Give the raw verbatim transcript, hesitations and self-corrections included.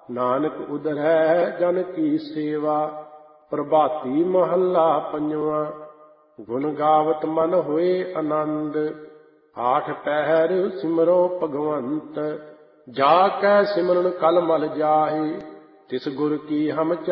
ਨਾਨਕ ਉਦਰੈ ਜਨ ਕੀ ਸੇਵਾ। ਪ੍ਰਭਾਤੀ ਮਹੱਲਾ ਪੰਜਵਾਂ। ਗੁਣ ਗਾਵਤ ਮਨ ਹੋਏ ਆਨੰਦ, ਆਠ ਪਹਿਰ ਸਿਮਰੋ ਭਗਵੰਤ। ਜਾ ਕੈ ਸਿਮਰਨ ਕਲ ਮਲ ਜਾਹਿ, ਤਿਸ ਗੁਰ ਕੀ ਹਮ